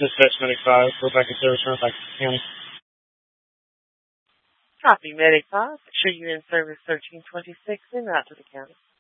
Dispatch Medic 5, Rebecca Service, North County. Copy, Medic 5. Show you in service 1326 and out to the county.